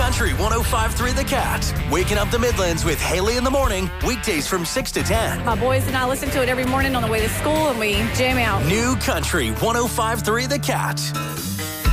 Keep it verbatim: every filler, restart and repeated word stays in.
Country one oh five three The Cat. Waking up the Midlands with Haley in the morning. Weekdays from six to ten. My boys and I listen to it every morning on the way to school, and we jam out. New Country one oh five three The Cat.